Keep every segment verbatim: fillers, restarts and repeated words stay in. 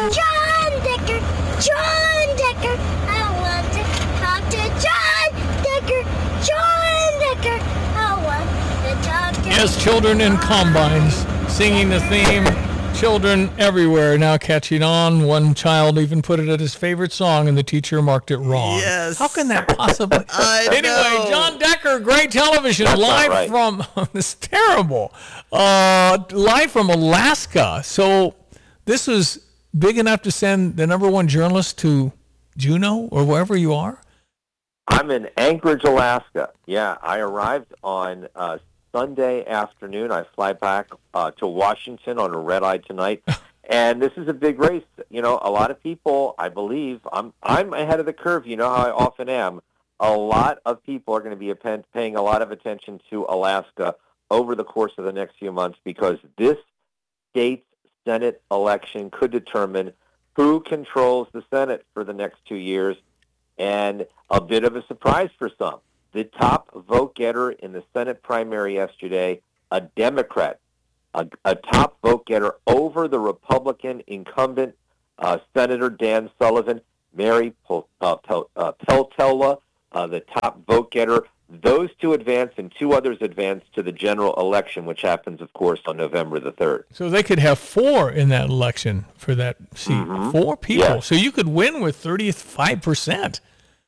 John Decker, John Decker. I want to talk to John Decker, John Decker. I want to talk to Yes, children in combines singing the theme. Children everywhere now catching on. One child even put it at his favorite song, and the teacher marked it wrong. Yes. How can that possibly? I anyway, know. John Decker, great television, That's live not right. from. This is terrible. Uh, live from Alaska. So this was big enough to send the number one journalist to Juneau or wherever you are. I'm in Anchorage, Alaska. Yeah, I arrived on uh, Sunday afternoon. I fly back uh, to Washington on a red eye tonight, and this is a big race. You know, a lot of people, I believe, I'm I'm ahead of the curve. You know how I often am. A lot of people are going to be appen- paying a lot of attention to Alaska over the course of the next few months because this state's Senate election could determine who controls the Senate for the next two years, and a bit of a surprise for some. The top vote getter in the Senate primary yesterday, a Democrat, a, a top vote getter over the Republican incumbent, uh, Senator Dan Sullivan, Mary Pel- uh, Pel- uh, Peltola, uh, the top vote getter. Those two advance, and two others advance to the general election, which happens, of course, on November the third. So they could have four in that election for that seat. Mhm. Four people. Yes. So you could win with thirty-five percent.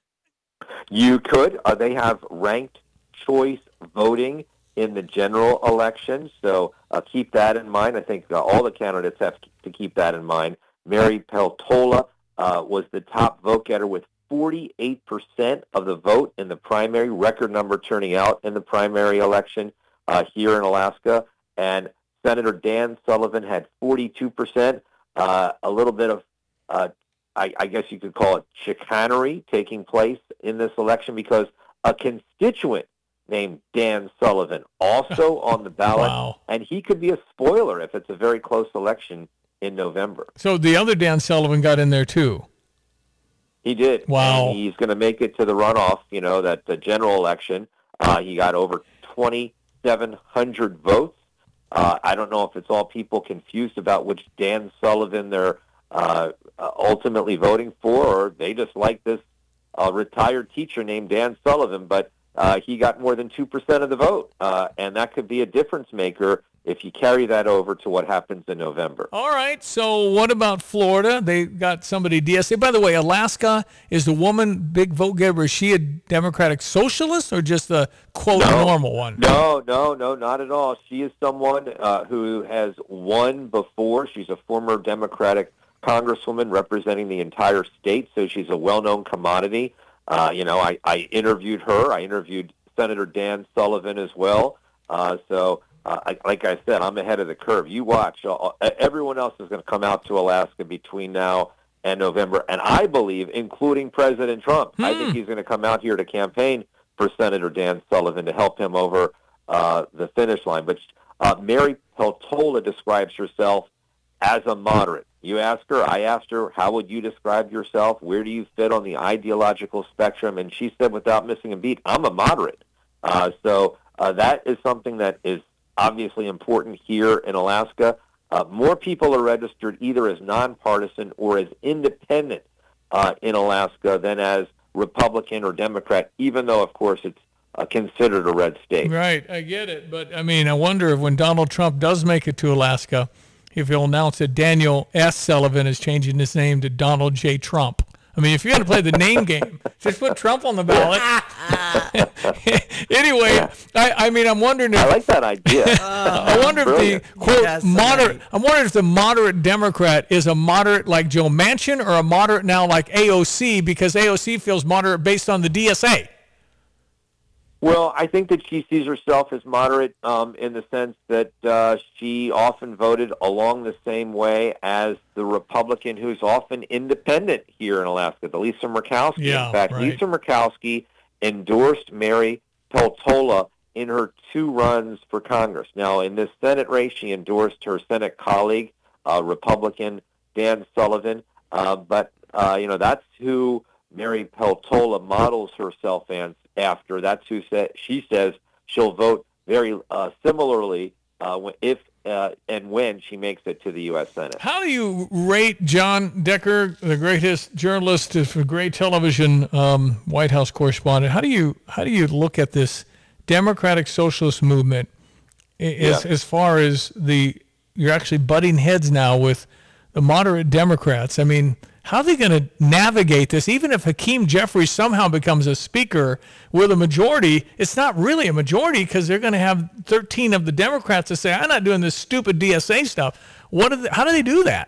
You could. Uh, they have ranked choice voting in the general election, so uh, keep that in mind. I think uh, all the candidates have to keep that in mind. Mary Peltola uh, was the top vote getter with forty-eight percent of the vote in the primary, record number turning out in the primary election uh, here in Alaska. And Senator Dan Sullivan had forty-two percent, uh, a little bit of uh, I, I guess you could call it chicanery taking place in this election because a constituent named Dan Sullivan also on the ballot, Wow. and he could be a spoiler if it's a very close election in November. So the other Dan Sullivan got in there too. He did. Wow. And he's going to make it to the runoff, you know, that the general election. Uh, he got over twenty-seven hundred votes. Uh, I don't know if it's all people confused about which Dan Sullivan they're uh, uh, ultimately voting for, or they just like this uh, retired teacher named Dan Sullivan, but uh, he got more than two percent of the vote, uh, and that could be a difference maker if you carry that over to what happens in November. All right. So what about Florida? They got somebody D S A. By the way, Alaska, is the woman big vote getter? Is she a Democratic socialist or just a quote No. normal one? No, no, no, not at all. She is someone uh, who has won before. She's a former Democratic congresswoman representing the entire state, so she's a well-known commodity. Uh, you know, I, I interviewed her. I interviewed Senator Dan Sullivan as well. Uh, so, uh, I, like I said, I'm ahead of the curve. You watch. Uh, everyone else is going to come out to Alaska between now and November, and I believe, including President Trump, I think he's going to come out here to campaign for Senator Dan Sullivan to help him over uh, the finish line. But uh, Mary Peltola describes herself as a moderate. You ask her, I asked her, how would you describe yourself? Where do you fit on the ideological spectrum? And she said, without missing a beat, I'm a moderate. Uh, so uh, that is something that is obviously important here in Alaska. Uh, more people are registered either as nonpartisan or as independent uh, in Alaska than as Republican or Democrat, even though, of course, it's uh, considered a red state. Right. I get it. But, I mean, I wonder if when Donald Trump does make it to Alaska, if he'll announce that Daniel S. Sullivan is changing his name to Donald J. Trump. I mean, if you're going to play the name game, just put Trump on the ballot. Anyway, I, I mean, I'm wondering if... I like that idea. I wonder if Brilliant. the, quote, Yes, moderate... right. I'm wondering if the moderate Democrat is a moderate like Joe Manchin or a moderate now like A O C, because A O C feels moderate based on the D S A. Well, I think that she sees herself as moderate um, in the sense that uh, she often voted along the same way as the Republican who's often independent here in Alaska, the Lisa Murkowski. Yeah, in fact, right. Lisa Murkowski endorsed Mary Peltola in her two runs for Congress. Now, in this Senate race, she endorsed her Senate colleague, uh, Republican Dan Sullivan. Uh, but, uh, you know, that's who Mary Peltola models herself as. After that's who sa- she says she'll vote very uh, similarly uh, if uh, and when she makes it to the U S Senate. How do you rate John Decker, the greatest journalist for great television, um, White House correspondent? How do you how do you look at this Democratic Socialist movement as, Yeah. as far as the you're actually butting heads now with the moderate Democrats? I mean, how are they going to navigate this? Even if Hakeem Jeffries somehow becomes a speaker with a majority, it's not really a majority because they're going to have thirteen of the Democrats to say, I'm not doing this stupid D S A stuff. What? Do they, how do they do that?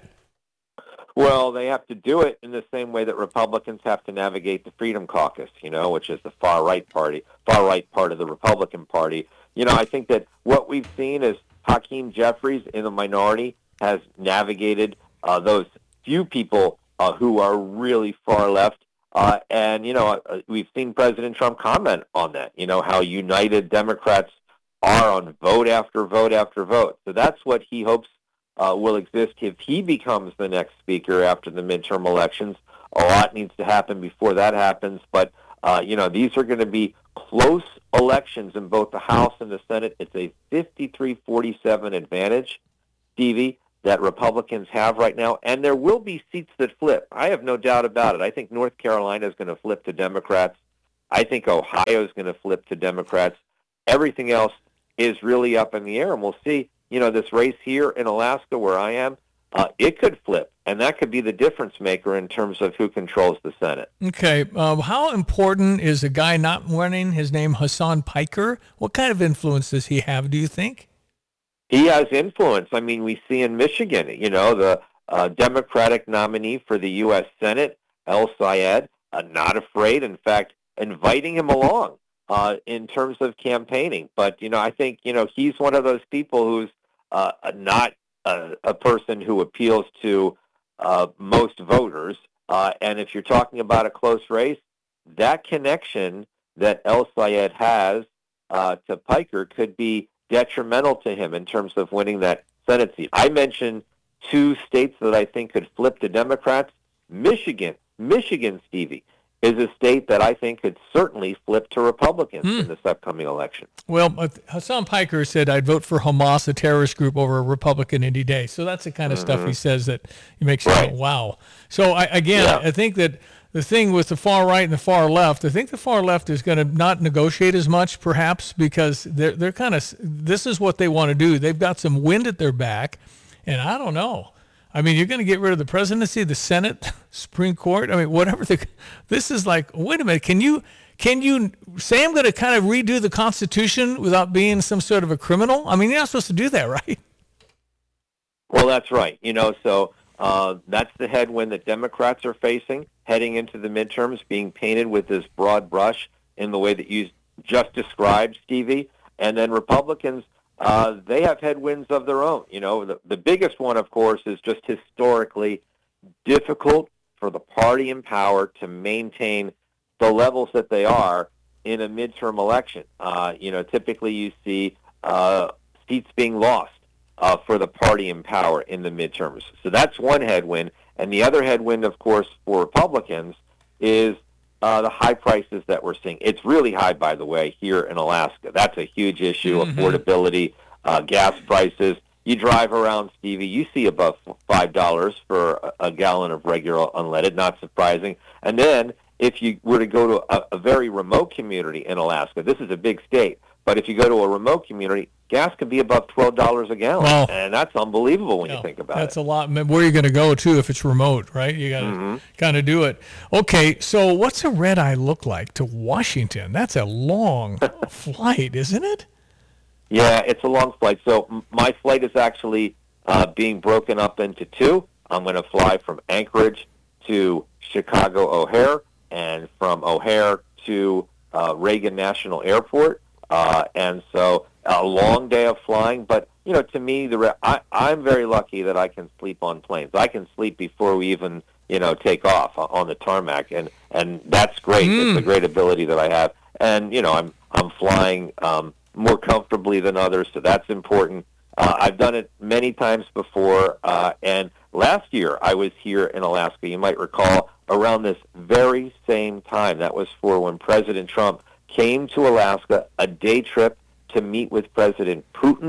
Well, they have to do it in the same way that Republicans have to navigate the Freedom Caucus, you know, which is the far right party, far right part of the Republican Party. You know, I think that what we've seen is Hakeem Jeffries in the minority has navigated uh, those few people uh, who are really far left. Uh, and, you know, uh, we've seen President Trump comment on that, you know, how united Democrats are on vote after vote after vote. So that's what he hopes uh, will exist if he becomes the next speaker after the midterm elections. A lot needs to happen before that happens. But, uh, you know, these are going to be close elections in both the House and the Senate. It's a fifty-three forty-seven advantage, Stevie, that Republicans have right now, and there will be seats that flip. I have no doubt about it. I think North Carolina is going to flip to Democrats. I think Ohio is going to flip to Democrats. Everything else is really up in the air, and we'll see. You know, this race here in Alaska where I am, uh, it could flip, and that could be the difference maker in terms of who controls the Senate. Okay. Uh, how important is a guy not running, his name Hassan Piker? What kind of influence does he have, do you think? He has influence. I mean, we see in Michigan, you know, the uh, Democratic nominee for the U S Senate, El Sayed, uh, not afraid, in fact, inviting him along uh, in terms of campaigning. But, you know, I think, you know, he's one of those people who's uh, not a, a person who appeals to uh, most voters. Uh, and if you're talking about a close race, that connection that El Sayed has uh, to Piker could be detrimental to him in terms of winning that Senate seat. I mentioned two states that I think could flip to Democrats. Michigan, Michigan, Stevie, is a state that I think could certainly flip to Republicans Hmm. in this upcoming election. Well, uh, Hassan Piker said, I'd vote for Hamas, a terrorist group, over a Republican any day. So that's the kind of stuff he says that makes you Right. go, wow. So, I, again, Yeah. I think that the thing with the far right and the far left, I think the far left is going to not negotiate as much, perhaps, because they're, they're kind of, this is what they want to do. They've got some wind at their back, and I don't know. I mean, you're going to get rid of the presidency, the Senate, Supreme Court. I mean, whatever. The, this is like, wait a minute. Can you can you say I'm going to kind of redo the Constitution without being some sort of a criminal? I mean, you're not supposed to do that, right? Well, that's right. You know, so uh, that's the headwind that Democrats are facing heading into the midterms, being painted with this broad brush in the way that you just described, Stevie. And then Republicans, uh, they have headwinds of their own. You know, the, the biggest one, of course, is just historically difficult for the party in power to maintain the levels that they are in a midterm election. Uh, you know, typically you see uh, seats being lost uh, for the party in power in the midterms. So that's one headwind. And the other headwind, of course, for Republicans is uh, the high prices that we're seeing. It's really high, by the way, here in Alaska. That's a huge issue, Mhm. affordability, uh, gas prices. You drive around, Stevie, you see above five dollars for a, a gallon of regular unleaded, not surprising. And then if you were to go to a, a very remote community in Alaska, this is a big state, but if you go to a remote community, gas could be above twelve dollars a gallon. Wow. And that's unbelievable when No, you think about that's it. a lot. Where are you going to go, too, if it's remote, right? You got to Mhm. kind of do it. Okay, so what's a red eye look like to Washington? That's a long flight, isn't it? Yeah, it's a long flight. So m- my flight is actually uh, being broken up into two. I'm going to fly from Anchorage to Chicago O'Hare, and from O'Hare to uh, Reagan National Airport. Uh, and so a long day of flying. But, you know, to me, the re- I, I'm very lucky that I can sleep on planes. I can sleep before we even, you know, take off o- on the tarmac. And, and that's great. Mm. It's a great ability that I have. And, you know, I'm, I'm flying um, more comfortably than others, so that's important. Uh, I've done it many times before, uh, and last year I was here in Alaska, you might recall, around this very same time. That was for when President Trump came to Alaska, a day trip to meet with President Putin.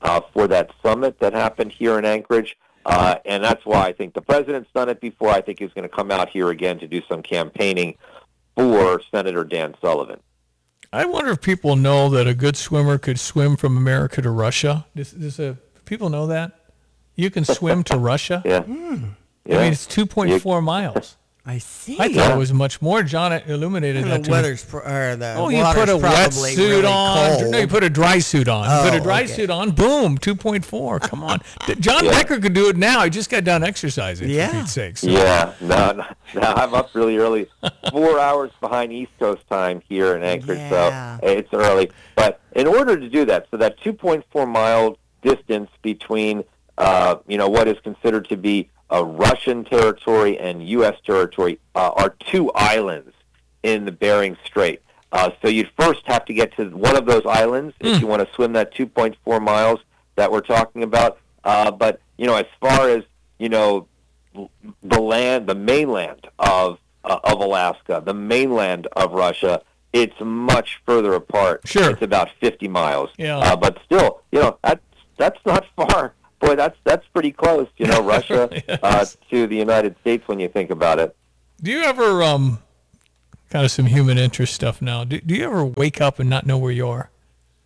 uh, for that summit that happened here in Anchorage. Uh, and that's why I think the president's done it before. I think he's going to come out here again to do some campaigning for Senator Dan Sullivan. I wonder if people know that a good swimmer could swim from America to Russia. Does, does a, people know that? You can swim to Russia? Yeah. Mm. yeah. I mean, it's two point four miles. I see. I thought Yeah. it was much more. John illuminated And that the to me. weather's pr- or the Oh, you water's put a wet probably suit really on. cold. No, you put a dry suit on. you put Oh, a dry okay. suit on. Boom, two point four. Come on. John Yeah. Decker could do it now. He just got done exercising, Yeah. for Pete's sake. So. Yeah, no, no, no, I'm up really early. Four hours behind East Coast time here in Anchorage, Yeah. so it's early. But in order to do that, so that two point four mile distance between, uh, you know, what is considered to be a Russian territory and U S territory uh, are two islands in the Bering Strait. Uh, so you'd first have to get to one of those islands if you want to swim that two point four miles that we're talking about. Uh, but, you know, as far as, you know, the land, the mainland of uh, of Alaska, the mainland of Russia, it's much further apart. Sure. It's about fifty miles. Yeah. Uh, but still, you know, that's, that's not far. Boy, that's that's pretty close, you know, Russia Yes. uh, to the United States when you think about it. Do you ever, um, kind of some human interest stuff now, do, do you ever wake up and not know where you are?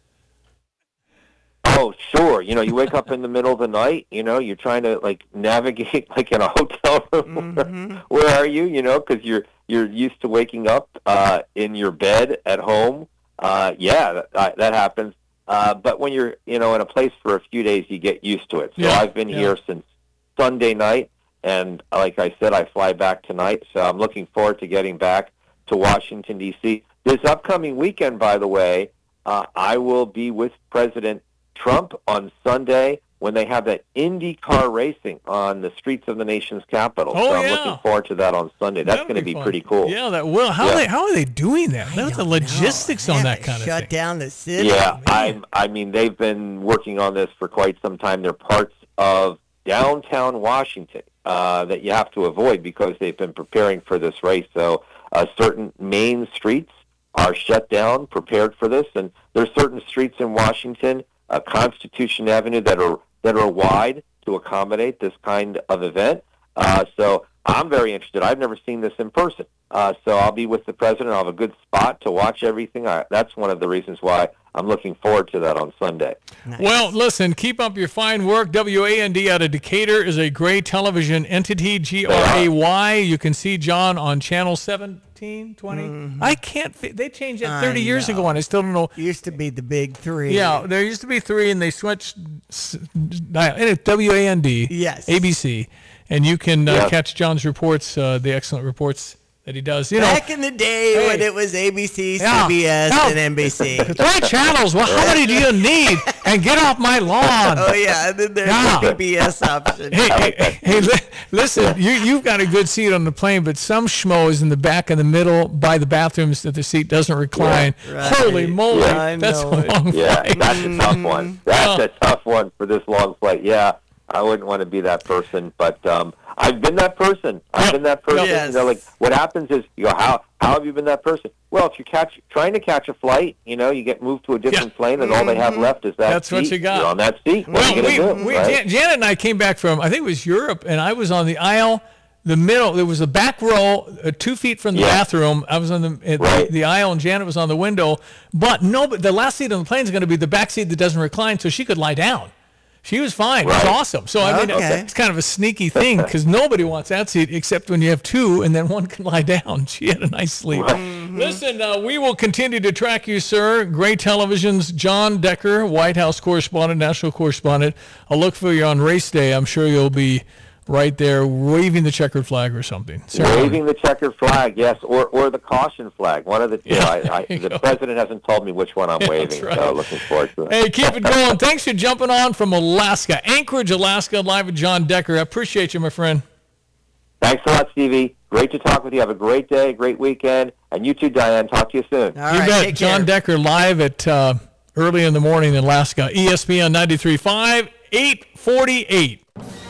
Oh, sure. You know, you wake up in the middle of the night, you know, you're trying to, like, navigate, like, in a hotel room. Mm-hmm. Where, where are you, you know, because you're, you're used to waking up uh, in your bed at home. Uh, yeah, that, uh, that happens. Uh, but when you're, you know, in a place for a few days, you get used to it. So Yeah, I've been yeah. here since Sunday night, and like I said, I fly back tonight. So I'm looking forward to getting back to Washington, D C This upcoming weekend, by the way, uh, I will be with President Trump on Sunday when they have that IndyCar racing on the streets of the nation's capital. Oh, so I'm yeah. looking forward to that on Sunday. That's That'll going to be fun. pretty cool. Yeah, that will. How, Yeah. Are they, how are they doing that? I What's the don't logistics know. on Have that to kind of shut thing? down the city. Yeah, Man. I'm, I mean, they've been working on this for quite some time. They're parts of downtown Washington uh, that you have to avoid because they've been preparing for this race. So uh, certain main streets are shut down, prepared for this, and there's certain streets in Washington, uh, Constitution Avenue, that are that are wide to accommodate this kind of event. Uh, so I'm very interested. I've never seen this in person. Uh, so I'll be with the president. I'll have a good spot to watch everything. I, that's one of the reasons why I'm looking forward to that on Sunday. Nice. Well, listen, keep up your fine work. W A N D out of Decatur is a great television entity, G R A Y. You can see John on channel seventeen, twenty. I can't, fi- they changed that thirty I years know. ago, and I still don't know. Used to be the big three. Yeah, there used to be three, and they switched. s- dial- And it's W A N D, Yes. A B C, and you can uh, Yeah. catch John's reports, uh, the excellent reports that he does. You know, Back in the day Hey. when it was A B C, Yeah. C B S, Yeah. and N B C. three channels. Well, how many do you need? And get off my lawn. Oh yeah, and then there's Yeah. the P B S option. Hey, hey, hey, li- listen, you, you've got a good seat on the plane, but some schmo is in the back in the middle by the bathrooms that the seat doesn't recline. Right. Holy moly, Yeah, I that's a know it. long Yeah, flight. that's a tough one. That's a tough one for this long flight. Yeah, I wouldn't want to be that person, but um, I've been that person. I've Yep. been that person. Yes. You know, like what happens is you go, how how have you been that person? Well, if you're catch trying to catch a flight, you know, you get moved to a different Yeah. plane, and all they have left is that That's what seat. you got. You're on that seat. What Well, are you we, gonna do? we right? Jan- Janet and I came back from, I think it was Europe, and I was on the aisle, the middle. There was a back row, uh, two feet from the Yeah. bathroom. I was on the, uh, Right. the the aisle, and Janet was on the window. But no, but the last seat on the plane is going to be the back seat that doesn't recline, so she could lie down. She was fine. It was Right. awesome. So I mean, Okay. it's kind of a sneaky thing because nobody wants that seat except when you have two, and then one can lie down. She had a nice sleep. Listen, uh, we will continue to track you, sir. Great Television's John Decker, White House correspondent, national correspondent. I'll look for you on race day. I'm sure you'll be right there waving the checkered flag or something. Ceremony. Waving the checkered flag, yes, or or the caution flag. One of the two. Yeah, I, there I, you the go. president hasn't told me which one I'm waving, right. so looking forward to it. Hey, keep it going. Thanks for jumping on from Alaska, Anchorage, Alaska, live with John Decker. I appreciate you, my friend. Thanks a lot, Stevie. Great to talk with you. Have a great day, great weekend. And you too, Diane. Talk to you soon. All You right, bet. take John care. Decker live at uh, early in the morning in Alaska. E S P N ninety-three point five, eight forty-eight.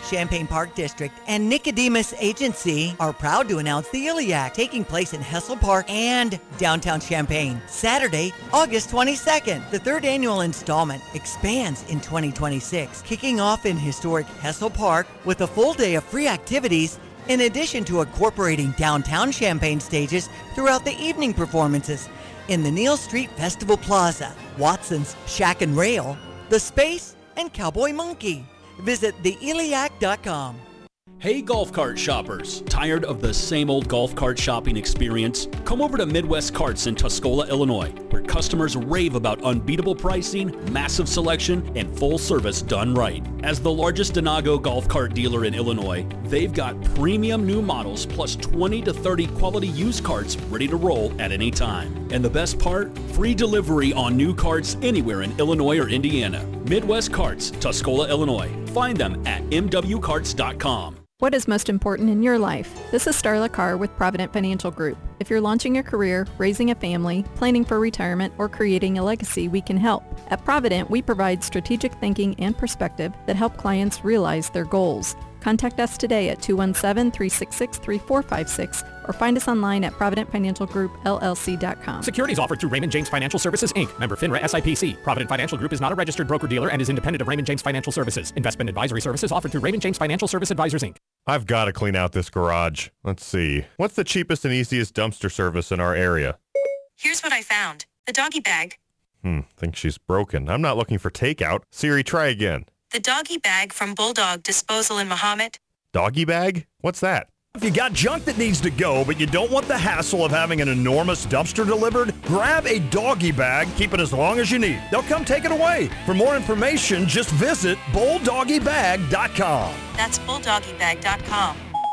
Champaign Park District, and Nicodemus Agency are proud to announce the Iliac taking place in Hessel Park and downtown Champaign. Saturday, August twenty-second. The third annual installment expands in twenty twenty-six, kicking off in historic Hessel Park with a full day of free activities in addition to incorporating downtown Champaign stages throughout the evening performances in the Neal Street Festival Plaza, Watson's Shack and Rail, The Space, and Cowboy Monkey. Visit the iliac dot com. Hey golf cart shoppers, tired of the same old golf cart shopping experience? Come over to Midwest Carts in Tuscola, Illinois, where customers rave about unbeatable pricing, massive selection, and full service done right. As the largest Denago golf cart dealer in Illinois, they've got premium new models plus twenty to thirty quality used carts ready to roll at any time. And the best part? Free delivery on new carts anywhere in Illinois or Indiana. Midwest Carts, Tuscola, Illinois. Find them at m w carts dot com. What is most important in your life? This is Starla Carr with Provident Financial Group. If you're launching a career, raising a family, planning for retirement, or creating a legacy, we can help. At Provident, we provide strategic thinking and perspective that help clients realize their goals. Contact us today at two one seven, three six six, three four five six or find us online at provident financial group l l c dot com. Securities offered through Raymond James Financial Services, Incorporated. Member FINRA S I P C. Provident Financial Group is not a registered broker-dealer and is independent of Raymond James Financial Services. Investment advisory services offered through Raymond James Financial Service Advisors, Incorporated. I've got to clean out this garage. Let's see. What's the cheapest and easiest dumpster service in our area? Here's what I found. The doggy bag. Hmm, think she's broken. I'm not looking for takeout. Siri, try again. The doggy bag from Bulldog Disposal in Mahomet. Doggy bag? What's that? If you got junk that needs to go, but you don't want the hassle of having an enormous dumpster delivered, grab a doggy bag, keep it as long as you need. They'll come take it away. For more information, just visit bulldoggy bag dot com. That's bulldoggy bag dot com.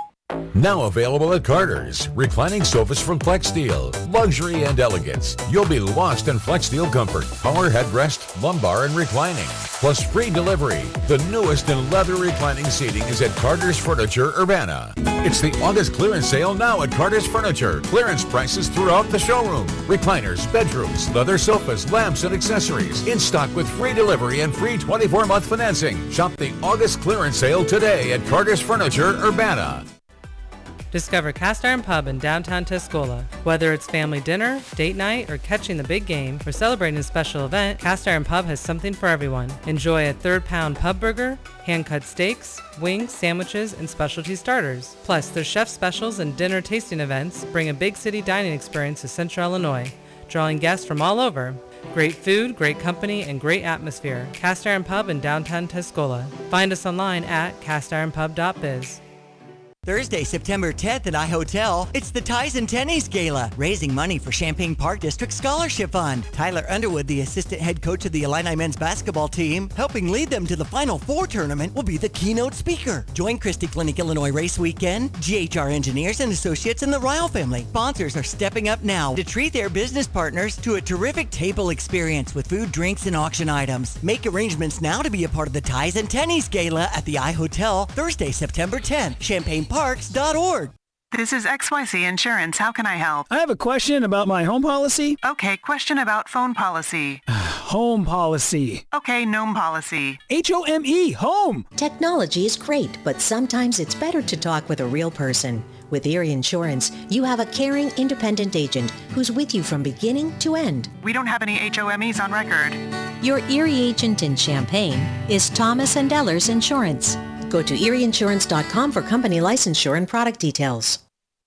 Now available at Carter's. Reclining sofas from Flexsteel. Luxury and elegance. You'll be lost in Flexsteel comfort. Power headrest, lumbar, and reclining. Plus free delivery. The newest in leather reclining seating is at Carter's Furniture, Urbana. It's the August clearance sale now at Carter's Furniture. Clearance prices throughout the showroom. Recliners, bedrooms, leather sofas, lamps, and accessories. In stock with free delivery and free twenty-four month financing. Shop the August clearance sale today at Carter's Furniture, Urbana. Discover Cast Iron Pub in downtown Tuscola. Whether it's family dinner, date night, or catching the big game, or celebrating a special event, Cast Iron Pub has something for everyone. Enjoy a third pound pub burger, hand-cut steaks, wings, sandwiches, and specialty starters. Plus, their chef specials and dinner tasting events bring a big city dining experience to Central Illinois, drawing guests from all over. Great food, great company, and great atmosphere. Cast Iron Pub in downtown Tuscola. Find us online at cast iron pub dot biz. Thursday, September tenth at iHotel, it's the Ties and Tennies Gala, raising money for Champaign Park District Scholarship Fund. Tyler Underwood, the assistant head coach of the Illini men's basketball team, helping lead them to the Final Four tournament, will be the keynote speaker. Join Christie Clinic Illinois Race Weekend, G H R Engineers and Associates, and the Ryle family. Sponsors are stepping up now to treat their business partners to a terrific table experience with food, drinks, and auction items. Make arrangements now to be a part of the Ties and Tennies Gala at the iHotel, Thursday, September tenth, Champaign Parks dot org. This is X Y Z Insurance. How can I help? I have a question about my home policy. Okay, question about phone policy. Home policy. Okay, gnome policy. H O M E, home. Technology is great, but sometimes it's better to talk with a real person. With Erie Insurance, you have a caring, independent agent who's with you from beginning to end. We don't have any H O M Es on record. Your Erie agent in Champaign is Thomas and Ellers Insurance. Go to erie insurance dot com for company licensure and product details.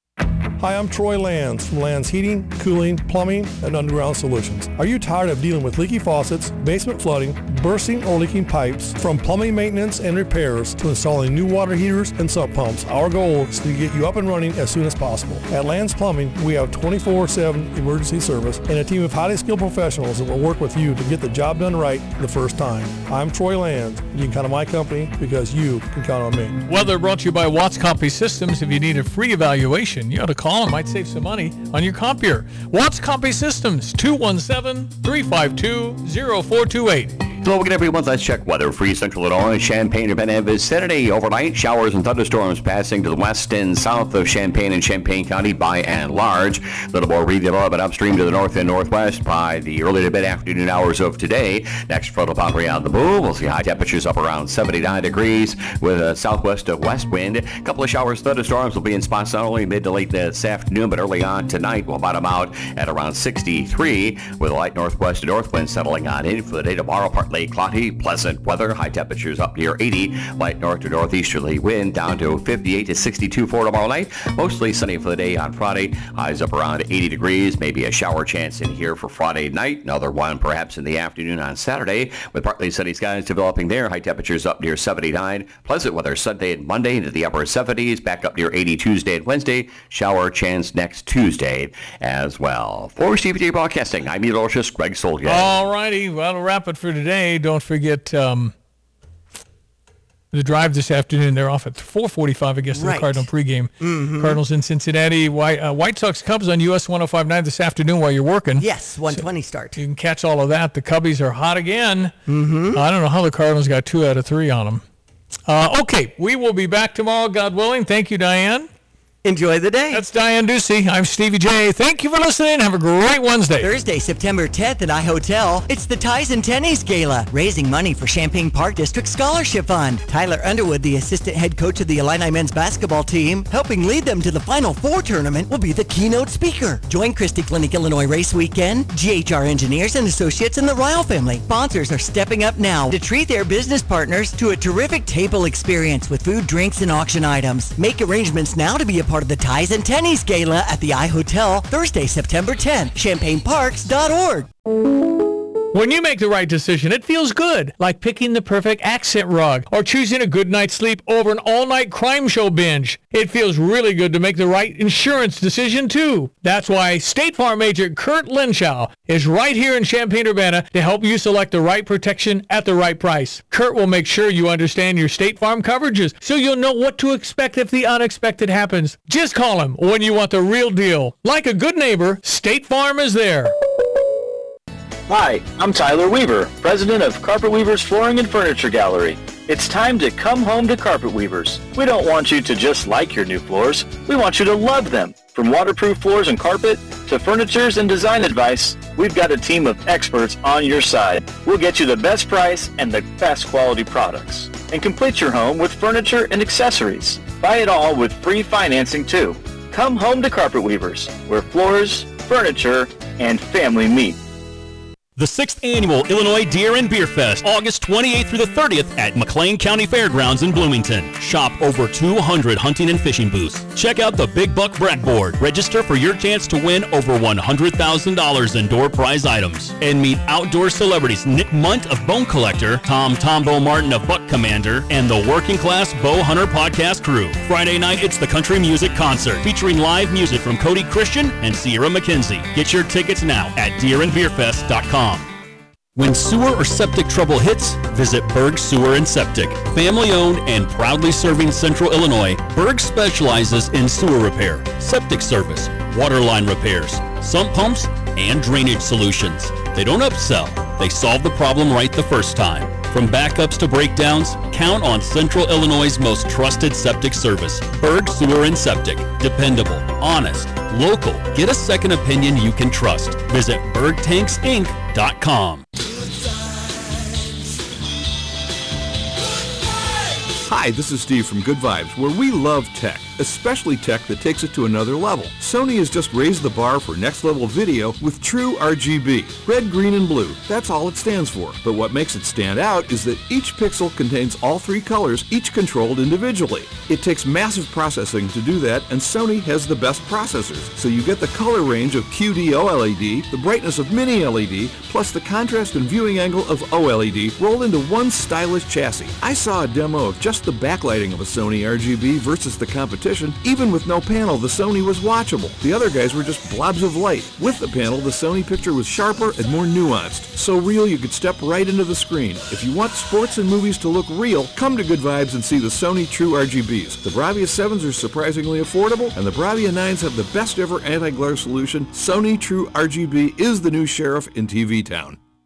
Hi, I'm Troy Lands from Lands Heating, Cooling, Plumbing, and Underground Solutions. Are you tired of dealing with leaky faucets, basement flooding, bursting or leaking pipes? From plumbing maintenance and repairs to installing new water heaters and sump pumps, our goal is to get you up and running as soon as possible. At Lands Plumbing, we have twenty-four seven emergency service and a team of highly skilled professionals that will work with you to get the job done right the first time. I'm Troy Lands, and you can count on my company because you can count on me. Weather brought to you by Watts Compy Systems. If you need a free evaluation, you ought to call them. Might save some money on your compier. Watts Compy Systems, two one seven, three five two, zero four two eight. So look at everyone. Let's check weather. Free Central Illinois, Champaign, Urbana, and vicinity. Overnight, showers and thunderstorms passing to the west and south of Champaign and Champaign County by and large. A little more regional, but upstream to the north and northwest by the early to mid-afternoon hours of today. Next frontal boundary on the move. We'll see high temperatures up around seventy-nine degrees with a southwest to west wind. A couple of showers, thunderstorms will be in spots not only mid to late this afternoon, but early on tonight. We'll bottom out at around sixty-three with a light northwest to north wind settling on in for the day tomorrow. Partly cloudy, pleasant weather. High temperatures up near eighty. Light north to northeasterly wind down to fifty-eight to sixty-two for tomorrow night. Mostly sunny for the day on Friday. Highs up around eighty degrees. Maybe a shower chance in here for Friday night. Another one perhaps in the afternoon on Saturday with partly sunny skies developing there. High temperatures up near seventy-nine. Pleasant weather Sunday and Monday into the upper seventies. Back up near eighty Tuesday and Wednesday. Shower chance next Tuesday as well. For C B J Broadcasting, I'm meteorologist Greg Solga. All righty. Well, to wrap it for today, don't forget um, the drive this afternoon. They're off at four forty-five, I guess, Right. the Cardinal pregame. Mhm. Cardinals in Cincinnati. White, uh, White Sox Cubs on U S one oh five point nine this afternoon while you're working. Yes, one twenty start. You can catch all of that. The Cubbies are hot again. Mm-hmm. I don't know how the Cardinals got two out of three on them. Uh, okay, we will be back tomorrow, God willing. Thank you, Diane. Enjoy the day. That's Diane Ducey. I'm Stevie J. Thank you for listening. Have a great Wednesday. Thursday, September tenth at iHotel, it's the Ties and Tennies Gala, raising money for Champaign Park District Scholarship Fund. Tyler Underwood, the assistant head coach of the Illini men's basketball team, helping lead them to the Final Four tournament, will be the keynote speaker. Join Christie Clinic Illinois Race Weekend, G H R Engineers and Associates, and the Ryle family. Sponsors are stepping up now to treat their business partners to a terrific table experience with food, drinks, and auction items. Make arrangements now to be a part of the Ties and Tennies Gala at the iHotel, Thursday, September tenth, champaign parks dot org. When you make the right decision, it feels good, like picking the perfect accent rug or choosing a good night's sleep over an all-night crime show binge. It feels really good to make the right insurance decision, too. That's why State Farm agent Kurt Lenschow is right here in Champaign-Urbana to help you select the right protection at the right price. Kurt will make sure you understand your State Farm coverages so you'll know what to expect if the unexpected happens. Just call him when you want the real deal. Like a good neighbor, State Farm is there. Hi, I'm Tyler Weaver, president of Carpet Weavers Flooring and Furniture Gallery. It's time to come home to Carpet Weavers. We don't want you to just like your new floors. We want you to love them. From waterproof floors and carpet to furnitures and design advice, we've got a team of experts on your side. We'll get you the best price and the best quality products. And complete your home with furniture and accessories. Buy it all with free financing too. Come home to Carpet Weavers, where floors, furniture, and family meet. The sixth Annual Illinois Deer and Beer Fest, August twenty-eighth through the thirtieth at McLean County Fairgrounds in Bloomington. Shop over two hundred hunting and fishing booths. Check out the Big Buck Breadboard. Register for your chance to win over one hundred thousand dollars in door prize items. And meet outdoor celebrities Nick Munt of Bone Collector, Tom Tombo Martin of Buck Commander, and the Working Class Bow Hunter podcast crew. Friday night, it's the Country Music Concert, featuring live music from Cody Christian and Sierra McKenzie. Get your tickets now at deer and beer fest dot com. When sewer or septic trouble hits, visit Berg Sewer and Septic. Family owned and proudly serving Central Illinois, Berg specializes in sewer repair, septic service, water line repairs, sump pumps, and drainage solutions. They don't upsell, they solve the problem right the first time. From backups to breakdowns, count on Central Illinois' most trusted septic service, Berg Sewer and Septic. Dependable, honest, local. Get a second opinion you can trust. Visit berg tanks inc dot com. Hi, this is Steve from Good Vibes, where we love tech, especially tech that takes it to another level. Sony has just raised the bar for next-level video with True R G B. Red, green, and blue. That's all it stands for. But what makes it stand out is that each pixel contains all three colors, each controlled individually. It takes massive processing to do that, and Sony has the best processors. So you get the color range of Q D O L E D, the brightness of Mini L E D, plus the contrast and viewing angle of O L E D rolled into one stylish chassis. I saw a demo of just the backlighting of a Sony R G B versus the competition. Even with no panel, the Sony was watchable. The other guys were just blobs of light. With the panel, the Sony picture was sharper and more nuanced. So real you could step right into the screen. If you want sports and movies to look real, come to Good Vibes and see the Sony True R G Bs. The Bravia sevens are surprisingly affordable, and the Bravia nines have the best ever anti-glare solution. Sony True R G B is the new sheriff in T V Town.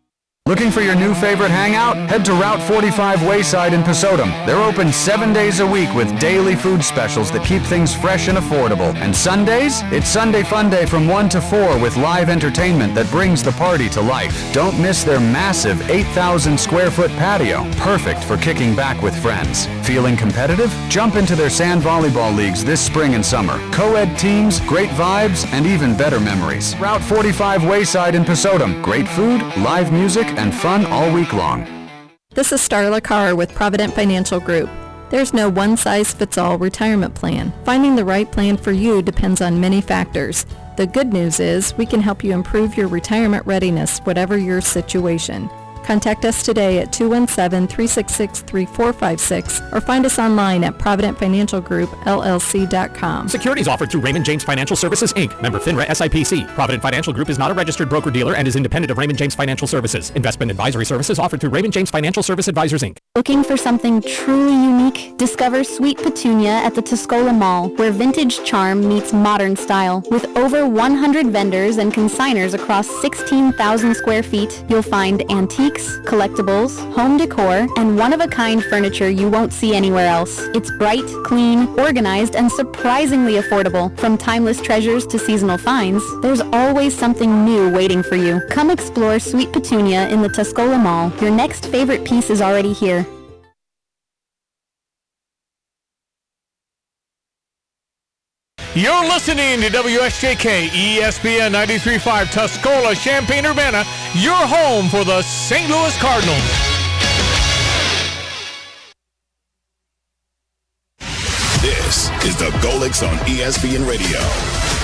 Looking for your new favorite hangout? Head to Route forty-five Wayside in Pasodum. They're open seven days a week with daily food specials that keep things fresh and affordable. And Sundays? It's Sunday Fun Day from one to four with live entertainment that brings the party to life. Don't miss their massive eight thousand square foot patio, perfect for kicking back with friends. Feeling competitive? Jump into their sand volleyball leagues this spring and summer. Co-ed teams, great vibes, and even better memories. Route forty-five Wayside in Pasodum. Great food, live music, and fun all week long. This is Starla Carr with Provident Financial Group. There's no one-size-fits-all retirement plan. Finding the right plan for you depends on many factors. The good news is we can help you improve your retirement readiness, whatever your situation. Contact us today at two one seven, three six six, three four five six or find us online at provident financial group L L C dot com. Securities offered through Raymond James Financial Services, Incorporated. Member FINRA S I P C. Provident Financial Group is not a registered broker-dealer and is independent of Raymond James Financial Services. Investment advisory services offered through Raymond James Financial Service Advisors, Incorporated. Looking for something truly unique? Discover Sweet Petunia at the Tuscola Mall, where vintage charm meets modern style. With over one hundred vendors and consigners across sixteen thousand square feet, you'll find antiques, collectibles, home decor, and one-of-a-kind furniture you won't see anywhere else. It's bright, clean, organized, and surprisingly affordable. From timeless treasures to seasonal finds, there's always something new waiting for you. Come explore Sweet Petunia in the Tuscola Mall. Your next favorite piece is already here. You're listening to W S J K E S P N ninety-three point five Tuscola, Champaign-Urbana, your home for the Saint Louis Cardinals. This is the Golix on E S P N Radio.